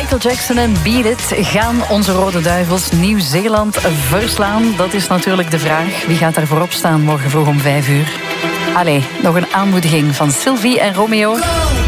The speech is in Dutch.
Michael Jackson en Beat It. Gaan onze Rode Duivels Nieuw-Zeeland verslaan? Dat is natuurlijk de vraag. Wie gaat daar voorop staan morgen vroeg om 5 uur? Allee, nog een aanmoediging van Sylvie en Romeo.